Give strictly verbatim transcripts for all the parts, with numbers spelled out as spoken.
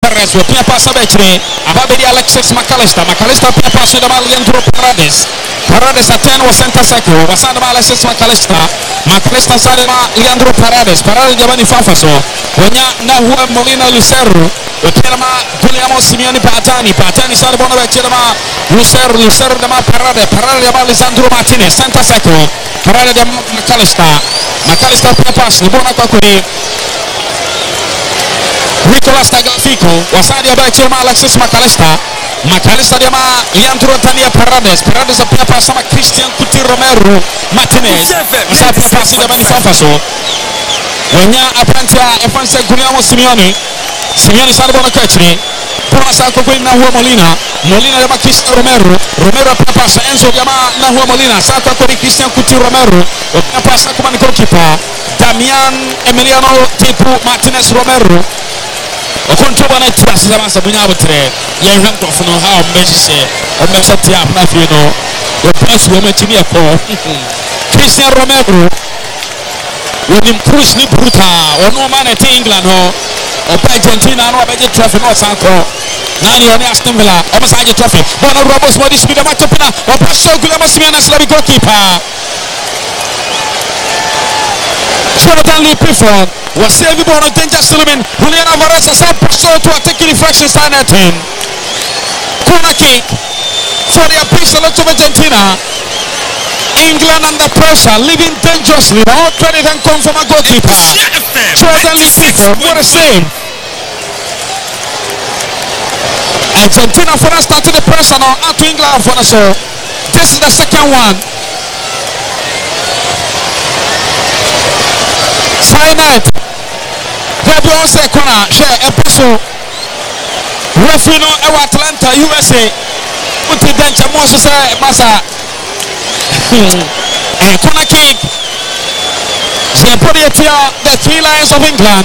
Perez will pia passa Betri. Ababedi Alexis McAllister. McAllister pia passa da Leandro Paredes. Paredes at ten was center circle. Wasanda Alexis McAllister. McAllister Sadema Leandro Paredes. Paredes Giovanni Fafaso. Wenya Nahua Molina Lucero. Opiama Guglielmo Simeone Patani. Patani Sadema Betchema Lucero. Lucero Dama Paredes. Paredes Dama Lisandro Martinez. Center circle. Paredes Dama McAllister. McAllister pia passa. Libona Kakuri. Nicolas Tagliafico, Wasadi Abachema Alexis McAllister, McAllister Dema Leandro Tania Paredes, Paredes apia passa ma Christian Coutinho Romero Martinez, Wasadi passa da Bani Fafaso, Wenya Aprantia Efanse Guglielmo Simeone, Simeone Salbona Kachri, passa con quel Nahua Molina, Molina Dema Christian Romero, Romero apia passa Enzo Dema Nahua Molina, Sacco con Christian Coutinho Romero, apia passa come goalkeeper, Damian Emiliano Tipu Martinez Romero. Okontoba na trust da masa bunya botre ye hwem tofo no ha ombeji se ombeji tia na fi no the pass wo matimi ekọ Christian Romero wonim push ni bruta ono ma na te England ho opa Argentina no abeje trophy no sanko nani oni Aston Villa o masa je trophy bono Robos modi speed ma topina opa show Guglielmo Simeone slabi goalkeeper Jonathan Lee Pifford was saving ball on danger Suleiman. Julian Alvarez has had pressure to attack the fraction sign at him. Corner kick for the appeal select of Argentina. England under pressure, living dangerously. All credit and come from a goalkeeper. Jonathan Lee Pifford, what a save. Argentina for us started the pressure now out to England for us. This is the second one. Cyanide. There be also a corner. Share a person. Referee no ewa Atlanta, U S A. Put the bench and most say Massa. A corner kick. Zepodiatia, the three Lions of England.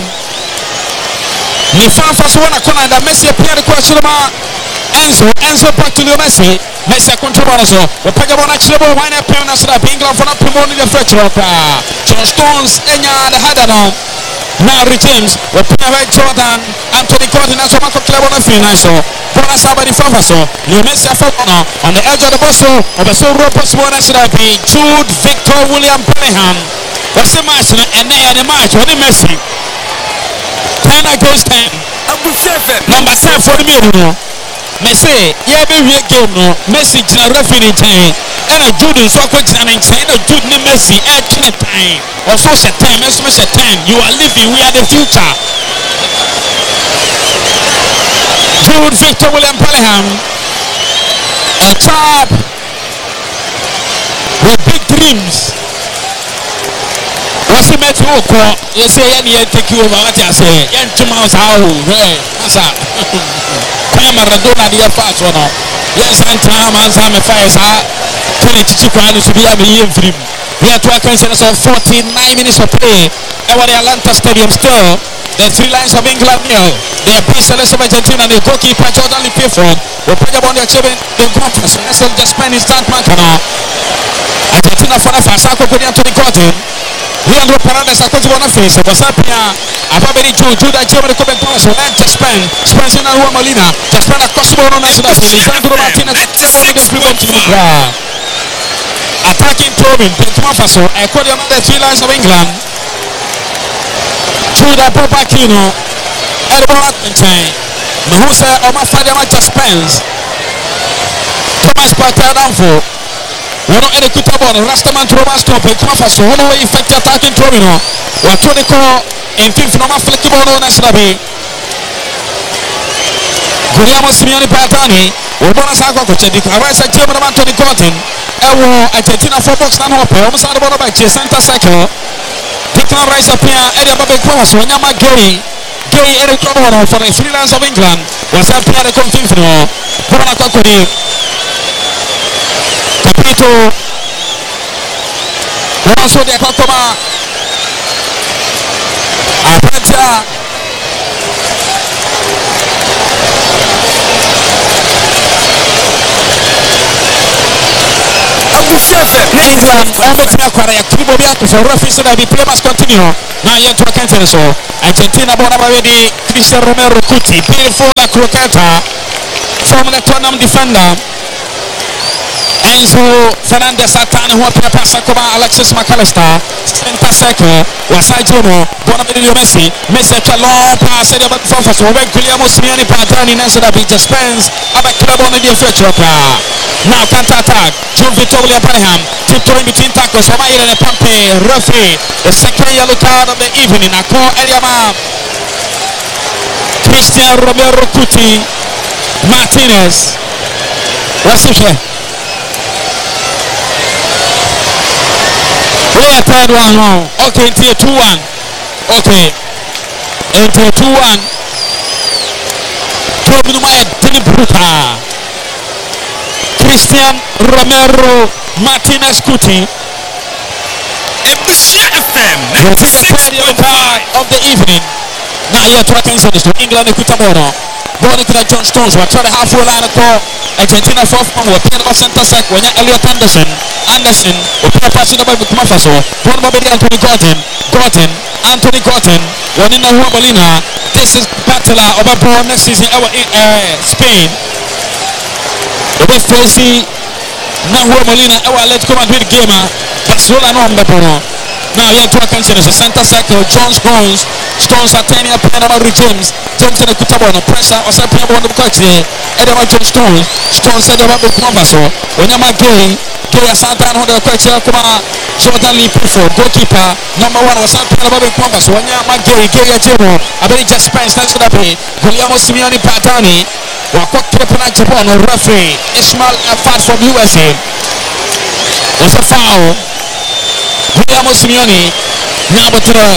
Nifan first one a corner that Messi appeared the question about Enzo. Enzo back to Leo Messi. Messi a control so. We pay about actually about one appearance that England for not promoting the fetch up. John Stones, Enya, the header now. Now James, we pay about Jordan, Anthony Gordon, and so much of clever on the field. So, for us, somebody from us. Leo Messi on the edge of the bus. Of the so rope possible that should be Jude Victor William Bellingham. What's the match? And then the match, when the Messi. ten against ten. Number seven for the middle. Messi, yeah, baby, game no. Messi, Jina referee time. And a Jude is what goes on in China. Jude ni Messi, at time. Also, set time, Messi, set time. You are living, we are the future. Jude Victor William Bellingham. A chap with big dreams. What's the matter? You say, yeah, take you over what you say. Yeah, two months out. Hey, what's up? Maradona the fast one. Yes, and time and time fires are twenty to be a million film. We are to a coincidence of forty-nine minutes of play. And when the Atlanta Stadium still, the three lines of England nil. They are being selected of Argentina. The goalkeeper Jordan Lee Pifford will play about the achievement in conference. And so just spend his time back now. Argentina for the fast. I could go down to the Gordon. Leandro Paredes a coach one face. Was up here. Ababedi Jude, Jude a German coming pass. And just spend. Spend in Nahua Molina. Just spend a crossbar on us. Lisandro Martinez. Attacking Tobin. Burkina Faso. According to the three lines of England. Jude a Popakino. Elbow at the time. Mahusa Omar Fadiama just spends. Thomas Partey down for. One of the Kutabon, Rastaman Thomas Top, Burkina Faso, one way effect attacking Torino. What to the call in fifth number flexible on Nasabi. Guglielmo Simeone Patani, Obana Sako, Chedik, Arasa German Anthony Gordon, Ewo, Argentina for box and hopper, almost out of the back, Santa Cycle. Picking up Rice up here, Eddie Babe Cross, Wanyama Gay, Gay Eric Robono for the three lines of England. Was up here the Continental, Bona Kakuri. Capito also the Kokoma Apatia Abu Shefe England almost now quite a Kubo Biaku for reference that the play must continue. Now yet to a country so Argentina born already Cristian Romero Cuti, beautiful la Crocata, former Tottenham defender. Enzo Fernandez Atana who appear passa come Alexis McAllister center circle Wasajomo Bonaventure Messi Messi a long pass e da fa so ben Guglielmo Simeone Patani Nancy da Big Spence avec club on the future now counter attack John Victoria Abraham tiptoeing between tackles Oma Irene Pampe referee the second yellow card of the evening Ako Eliama Cristian Romero Cuti Martinez reception. Player third one now. Okay, into two one. Okay. Into two one. Tomino Maya Bruta. Cristian Romero Martinez Cuti. Ebusia F M ninety-six point five of the evening. Now you're talking to England Ekutamoro. Born into the John Stones. We're trying to halfway line at Argentina fourth one. We're playing about center sack. When you're Elliot Anderson. Anderson. We're playing passing about Burkina Faso. Born by Anthony Gordon. Gordon. Anthony Gordon. One in the Molina. This is Battler of a born next season. Our uh, Spain. The best Tracy. Nahua Molina. Our Atletico Madrid gamer. Barcelona no Ambapono. Now you're talking to the center circle. John Stones. Stones are ten year playing about James. James in the Kutabona. Pressure. Or something about the coach. Edema John Stones. Stones said about the Kumbaso. When you're my gay. Gay Santana on the coach. Kuma. Jordan Lee Pifford. Goalkeeper. Number one. Was something about the Kumbaso. When you're my gay. Gay Jero. I bet just Spence. That's what I pay. Guglielmo Simeone Patani. Wakot Trepana Japan. Referee. Ismail Afad from U S A. Was a foul. Guglielmo Simeone. Number three.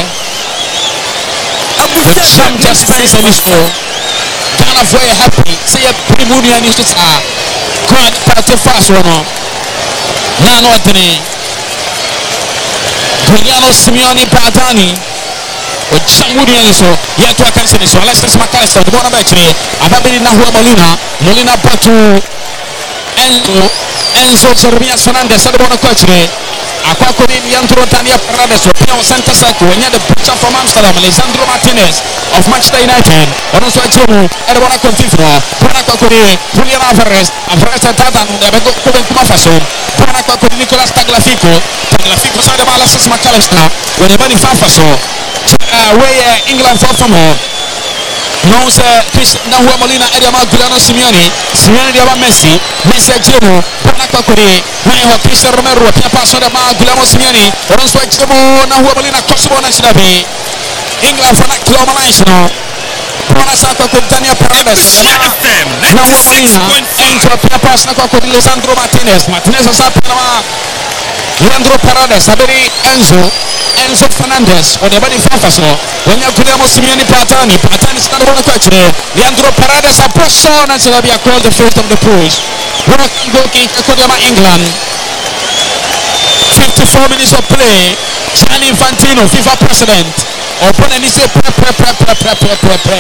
The champ just Spence on his floor. Ghana very happy. Say a pre-movie and used to say, God, party fast one. Now, no, Anthony. Guglielmo Simeone Patani. Or Chamudi and so, yet to a cancel. So, Alexis McAllister, the one of actually, Ababini Nahua Molina, Molina Batu, Enzo, Enzo Jeremias Fernandez, the one of country. Akwakoni Leandro Tania Paredes of Pio Santa Saco, and yet the butcher from Amsterdam, Alessandro Martinez of Manchester United, and also Jomo, Edwana Contifro, Panakwakoni, Julian Alvarez, Alvarez Tatan, the Begoven Kumafaso, Panakwakoni Nicolas Tagliafico, Tagliafico side of Alexis McAllister, when the Bani Fafaso, where England fought from home. Non c'est Nahua Molina Ediama Guglielmo Simeone Simeone Diaba Messi Messi Jemo Panaka Kuri Mayo Cristian Romero Pia passo da Guglielmo Simeone Non so Jemo Nahua Molina Kosovo na Sidabi England fana Cloma National Pona Saka con Daniel Paredes Nahua Molina Enzo Pia passo na con Lisandro Martinez Martinez sa Panama Leandro Paredes Aberi Enzo Enzo Fernandez when everybody Fafaso when you Guglielmo Simeone Patani Patani is not one coach Leandro Paredes a person and so be called the first of the pools working goalkeeper Kodama England fifty-four minutes of play Gianni Infantino FIFA president open and he say pre pre pre pre pre pre pre pre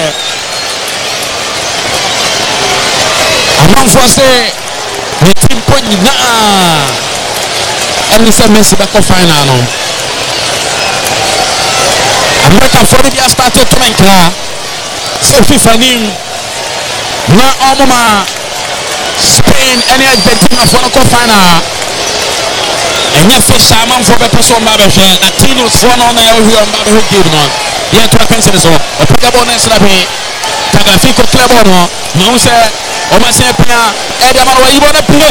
among for say the team point na and he said Messi back of final no America for the year started to make clear. So FIFA nim na omoma Spain any Argentina for the final. And you fish a man for the person by the fair. Latino one on there who are who give no. Yeah, to cancel so. O pega bonus na be. Tagliafico Clebono. No say o ma say pia e da mano you wanna play.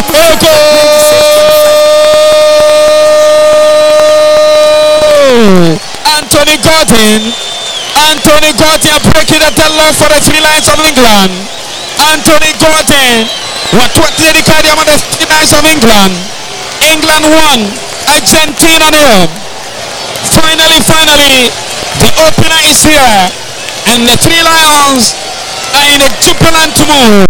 Anthony Gordon, Anthony Gordon breaking the deadlock for the three lines of England. Anthony Gordon, what what did he carry among the three lines of England? England won, Argentina nil. Finally, finally, the opener is here, and the three lions are in a jubilant mood.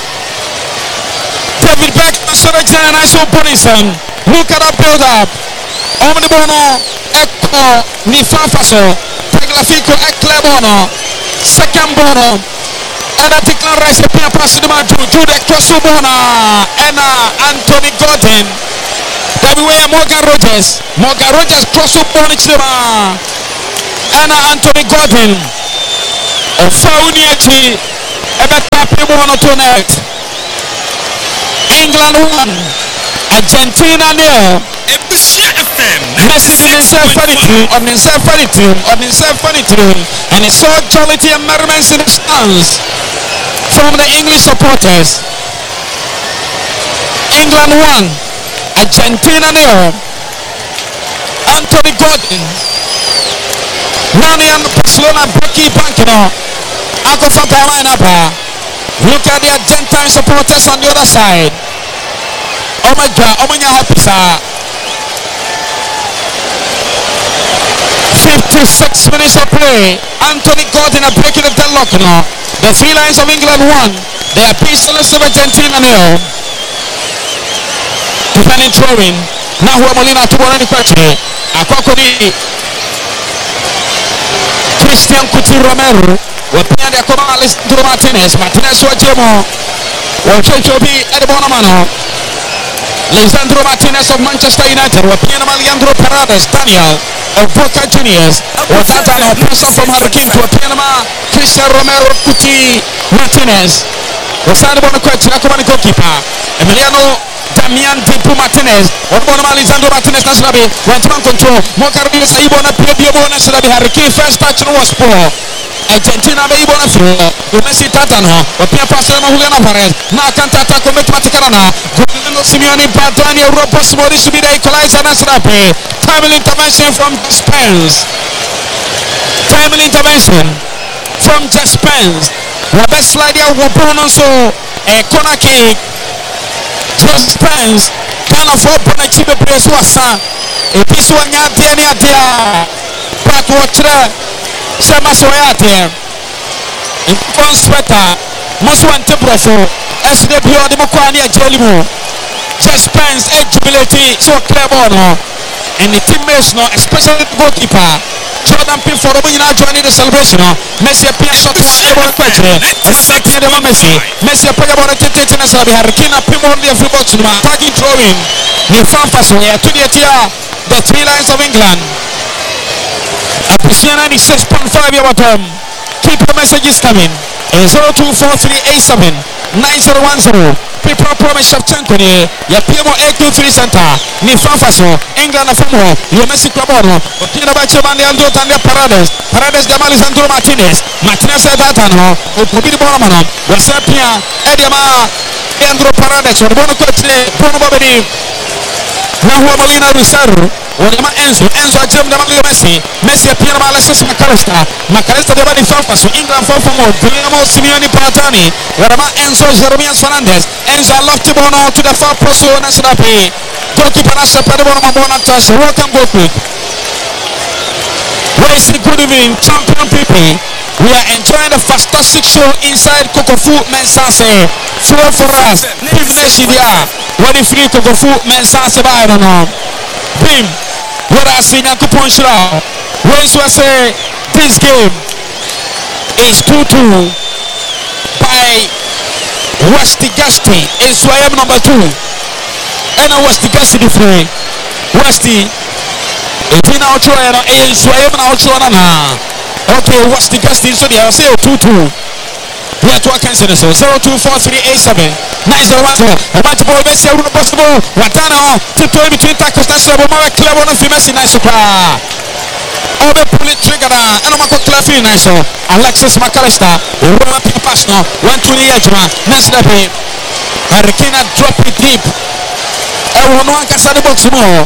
David Beckham, Soraya, and I saw Bonison. Look at that build up. Omnibono. Eko ni Fafaso Tagliafico Eklebono second bono and a declare rice pia pass the man to Jude Kosubona and Anthony Gordon Everywhere Morgan Rogers. Morgan Rogers cross up on each other. Anna Anthony Gordon. Fauniachi. Ebe tapi one tonight. England one. Argentina nil. Messi on himself forty-two, on himself forty-two, on himself forty-two, and he saw jollity and merriment in the stands from the English supporters. England won, Argentina nil. Anthony Gordon, Nani and Barcelona Becky Bankino, Akofa Gawainaba. Look at the Argentine supporters on the other side. Oh my God, oh my God, happy sir. fifty-six minutes of play. Anthony Gordon are breaking the deadlock now. The three lines of England won. They are peacefulness of Argentina nil. Defending throwing. Now who are Molina to one any question. Akokoni. Christian Coutinho Romero. We're playing the Akoma Alessandro Martinez. Martinez Wajemo. We're trying to be at the Bonamano. Lisandro Martinez of Manchester United. We're playing Leandro Paredes. Daniel of Boca Juniors. We're talking about person from Hurricane to a Panama. Christian Romero Coutinho Martinez. We're starting on the question. I'm the goalkeeper. Emiliano Damian Dipu Martinez. We're going to Lisandro Martinez. That's going to be one-to-one control. Mokarbi is able to play the bonus. Hurricane first touch was poor. Argentina be able to throw. Messi Tatano. We're playing past them. Julian Alvarez. Now can't attack. We're making Matikarana. Simeone Badani Europa Smori to be the equalizer. Nasrape. Timely intervention from Spence. Timely intervention from Just Spence. Robert Slider will burn also a corner kick. Just Spence. Kind of open a chibe place was a piece one yard there. But watch that. Sama Soyate. In one sweater. Muswan Tebrofo. S D P O de Mokwani Jelimu. Just Spence a jubilate so clever no. And the teammates no, especially the goalkeeper. Jordan P. for now joining the celebration. Messi appears on the one question. Messi. Messi appears on the ten Sabi Harkina Pimon the free box no attacking throwing. The fan pass here to the the three lines of England. Appreciate ninety-six point five your bottom. Keep the messages coming. zero two four three eight seven nine zero one zero. People promise Shevchenko ni ya P M O A Q three center ni fanfaso England na famo yo Messi kwa bono opina ba chema ni Andro Tande Paredes Paredes de Lisandro Martinez Martinez data no opini bono mano wasapia ediama Andro Paredes bono kote bono babedi na huwa Molina Rusaro Wanyama Enzo, Enzo ajam na Mario Messi, Messi appear na Alexis McAllister, McAllister de badi fanfa so England fanfa mo, Guillermo Simeone Paratani, Wanyama Enzo Jeremias Fernandez, Enzo aloft the ball to the far post on Nasrapi, goalkeeper Nasra Pedro Mabona touch, welcome goal quick. Very good evening, champion people. We are enjoying the fantastic show inside Kokofu Mensase. Flow for us, Pim Neshidia, what if free Kokofu Mensase by I don't know. Pim. What I see now, Kupon Shra. When you say this game is two two by Westy-Gasti in Swayam number two. And I Westy-Gasti the free. Westy. It's in our try and Swayam and our try. Okay, Westy-Gasti so they are say two two. We are talking so zero two four three eight seven nine zero one zero. About to ball Messi out possible. Watana to play between tackles. That's the moment clear one of Messi nice to cry. Over pull it trigger and I'm going to clear for nice. Alexis McAllister roll up the pass now. One to the edge man. Messi the play. Hurricane drop it deep. Everyone can start the box more.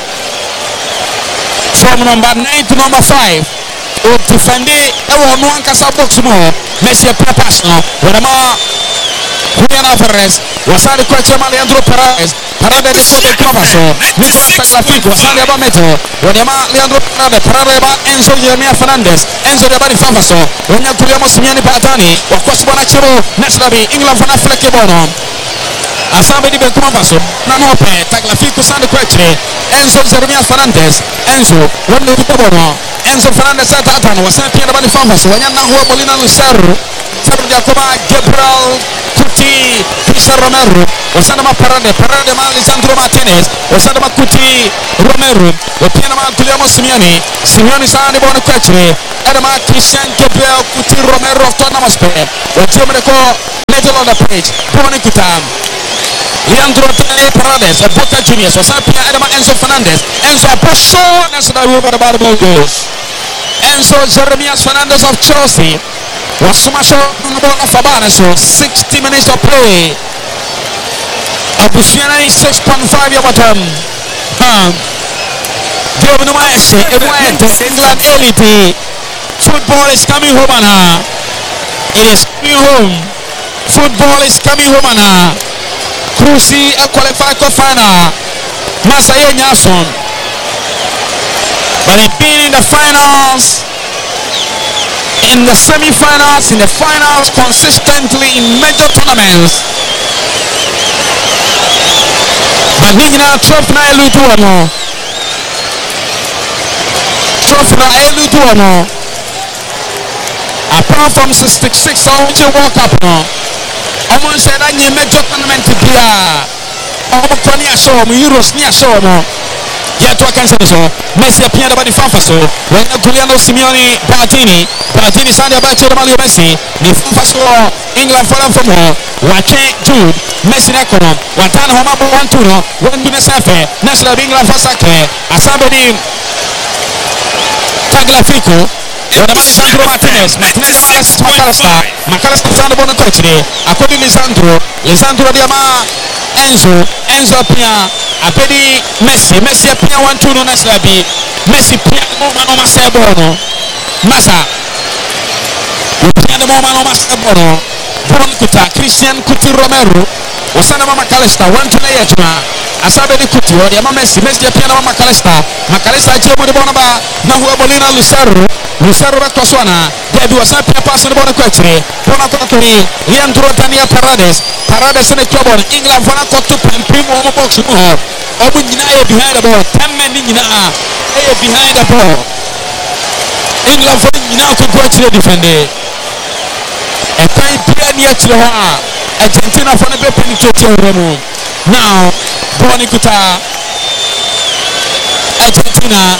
From number nine to number five. O defender everyone one can start box more. Messi a pass now. When I'm Julian Alvarez was on the question Leandro Paredes. Paredes is the Copaso. Nicolas Tagliafico was on the Abameto. When I'm Leandro Paredes, Paredes, Enzo Jeremias Fernandez, Enzo de Bari Fanfaso. When you're Guillermo Simeone Paratani, of course, Bonachero, Nasrabi, England for Africa Bono. Asambe di Bencomaso, Nanope, Tagliafico on the question. Enzo Jeremias Fernandez, Enzo, one of the Bono. Enzo Fernandez at Atano was sent here by the Fanfaso. When you're now Molina Lucero, Gabriel Kuti Christian Romero wasana ma Parade Parade ma Lisandro Martinez wasana ma Kuti Romero opiana ma Guillermo Simeone Simeone sani bona kwetwe era ma Christian Gabriel Kuti Romero tona maspe otiomre ko middle of the page bona kutam Leandro Tane Paredes Boca Juniors wasana pia era ma Enzo Fernandez Enzo Aposho na sada over the ball goes Enzo Jeremias Fernandez of Chelsea was smashed on the ball of Fabana. So sixty minutes of play. Abusiana is six point five your bottom. Give no mercy. England elite. Football is coming home now. It is coming home. Football is coming home now. Cruci a qualified for final. Masaya Nyason. But it being in the finals. In the semi-finals, in the finals, consistently in major tournaments. But Nina twelve na elutuano. twelve na elutuano. Apart from sixty-six, I want you to walk up now. I want to say that you major tournament here. I want to near show me Euros near show me. Yet to cancel so Messi appeared about the Fanfaso when Giuliano Simeone Bartini Bartini Sandia Bacho Mario Messi the Fanfaso England for from her watching Jude Messi Nekono Watan Homa Wantuno when do Nesafe National England for Sacre Asabedi Tagliafico Lisandro Martinez Martinez Macalester Macalester stand on the coach today according to Lisandro Lisandro Diama Enzo Enzo Pia Apedi Messi Messi Pia one two no Naslabi Messi Pia no mano Masebono Masa Pia no mano Masebono Bon Kuta Christian Kuti Romero Osana Macalester one to Layetma Asabedi Kuti Diama Messi Messi Pia no Macalester Macalester Jemo de Bonaba Nahua Bolina Lucero Lucero Rakoswana Dedu Asapia pass the Bona Quetre Bona Quetre Leandro Tania Paredes Paredes in the trouble England for a cut to Primo box more Obunina behind the ball ten men in behind the ball England for now to go to the defender a time player near to the Argentina for the penetrating now Bonikuta Argentina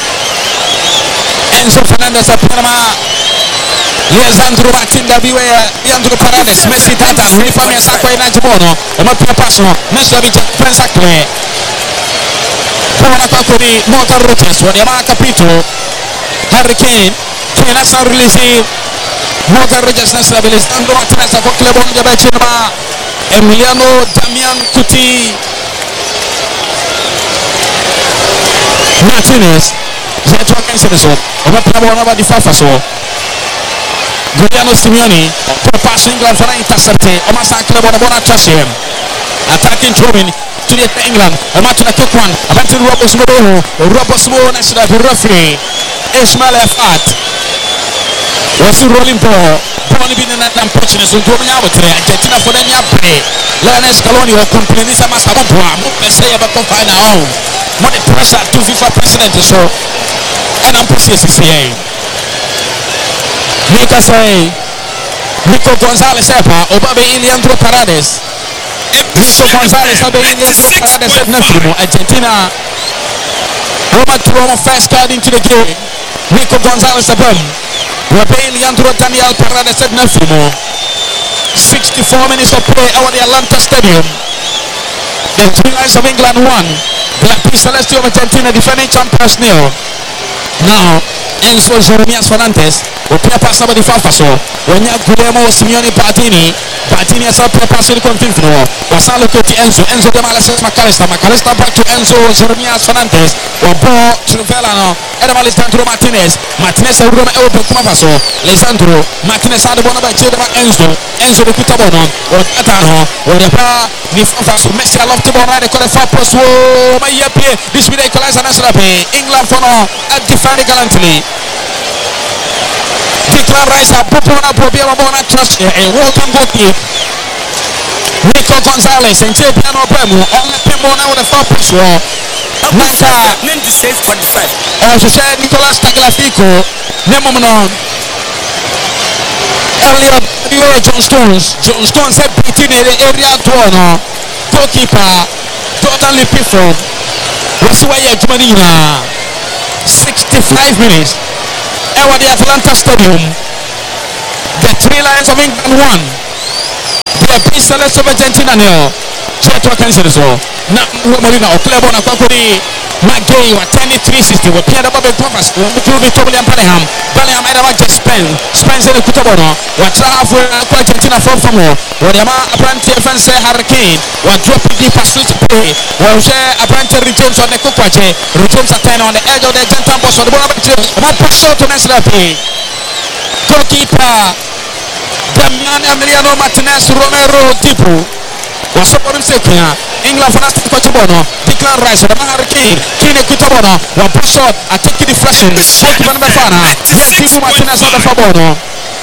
Enzo Fernandez a Panama Lisandro Martinez beware Leandro Paredes Messi Tata uniforme Sacco in Antibono e ma più passo Messi vince Pensacque Buona qua di Morgan Rogers abbiamo capito Harry Kane che la sa release Morgan Rogers nella Lisandro Martinez a club on the cinema Emiliano Damian Kuti Martinez Zé tu anche se so ma più buona di Fanfaso Giuliano Simeone per passo England farà intercepte o ma sa club on buona chance attacking Tobin to the England a match in a quick one about to Robert Smoro Robert Smoro next to the referee Ismail Afat was rolling ball Bonnie being an unfortunate so do me out today Argentina for them yabre Lionel Scaloni or complaining sama sama boa mo pese ya ba ko final home mo the pressure to FIFA president so and I'm pushing C C A Nika say Nico Gonzalez Epa Obabe Leandro Paredes Nico Gonzalez Obabe Leandro Paredes Nefrimo Argentina Roma Roma first card into the game Nico Gonzalez Abem Obabe Leandro Daniel Paredes Nefrimo sixty-four minutes of play over the Atlanta Stadium the three lines of England won Black Peace Celestial of Argentina defending champions nil now Enzo Jeremias Fernandez Opia passa di Fanfaso Wanya Guillermo Simeone Bartini Bartini sa pia passa di Confinfino Wasalo to Enzo Enzo de Malases Macalester Macalester back to Enzo Jeremias Fernandez Obo Truvellano Era Lisandro Martinez Martinez e Roma Euro come Faso Lisandro Martinez ha de buona bacia ma Enzo Enzo de Kutabono o Atano o de pa di Fanfaso Messi a lofty buona de con fa posto ma yepie this video equalizer national pay England for no at defend gallantly Declan Rice a Bupona Probiama Bona Trust and welcome goalkeeper Nico Gonzalez and J Piano Bremu on the Pimona with a four push wall Nanta ninety-six forty-five as you said Nicolas Tagliafico Nemonon Elliot David John Stones. John Stones said beating in the area to honor. Goalkeeper totally performed. What's why you're doing sixty-five minutes. And what the Atlanta Stadium. The Three Lions of England won. They are being selected of Argentina now. Check what can you say so. Now, Molina or Clebon or Kokori. McGay or Tenny three sixty with Pierre Bobby Thomas. We will be Toby and Bellingham. Bellingham had about just spend. Spence in the Kutabono. What half for Argentina from Famo. What Yama apparently offense Hurricane. What drop the pass to play. What share apparently returns on the Kukwache. Returns at ten on the edge of the Argentine boss on the ball. One push shot to Nesrapi. Goalkeeper Damian Emiliano Martinez Romero Tipu was supporting Sekia. England for us to Kotobono. Declan Rice, the Hurricane, Kine Kutobono, one push shot, attacking the flashing. Goalkeeper Befana, Tipu Martinez on the Fabono.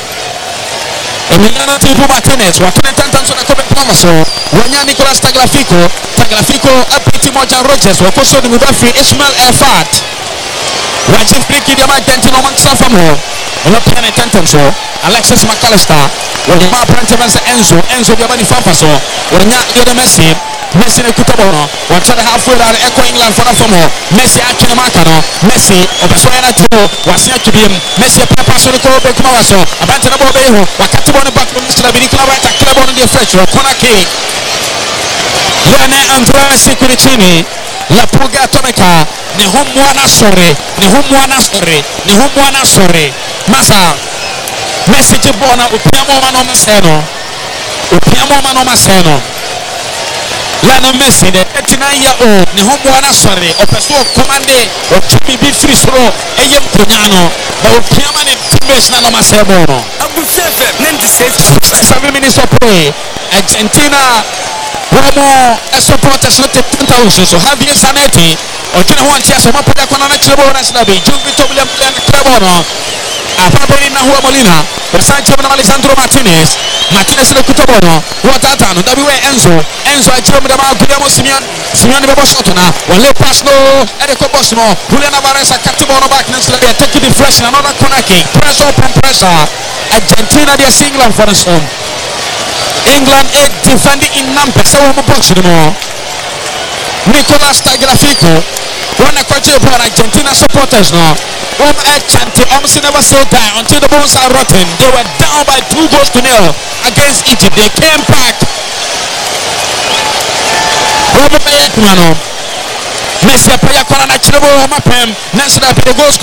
Emiliano Tipu Martinez, Wakina Tantans on the Kobe Thomaso, Wanya Nicolas Tagliafico, Tagliafico, Apiti Mojan Rogers, Wakoso the Mudafi, Ismail Efat. Wajif Ricky the Argentina amongst Safamo. European attendance, Alexis McAllister, when the map Prantivans Enzo, Enzo Giovanni Fafaso, when Yoda Messi, Messi Kutabono, what the halfway out Echo England for Famo, Messi Akinamakano, Messi, Obaswana Turo, was here to be Messi Papaso, Bekumaso, Abantana Bobeho, Wakatibon back from Mister Binicla, Takabon in the French, or Konaki, Yane Andrea Securitini, La Puga Atomica, Nehumwana Sore, Nehumwana Sore, Nehumwana Sore. Masa message bona upiamo mano maseno upiamo mano maseno lana Messi de thirty-nine year old ne homwana sore opeso commande o kimi bi free soro eyem kunyano ba upiama ne teammates na no masebo no abu seven ninety-six seven minutes of play. Argentina Romo supporters not ten thousand so Javier Zanetti o tuna ho antia so mapoda kwana na chebo na slabi Juve to William Clebono Apabeni na huwa Molina Sancho na Alessandro Martinez Martinez na Kutobono Watata no W Enzo Enzo achiro mdama Guillermo Simeone Simeone bebo shotona wale pass no Eriko Bosmo Julian Alvarez akatibono back na slabi take the fresh na another corner kick press up and pressure. Argentina they are England for us home. England eight defending in number so we box anymore. Nicolas Tagliafico one a coach for Argentina supporters now. Um a chanting almost never say die until the bones are rotten. They were down by two goals to nil against Egypt. They came back. Robert Bayekmano Messi Paya Kwana na Chilebo Mapem Nancy the goals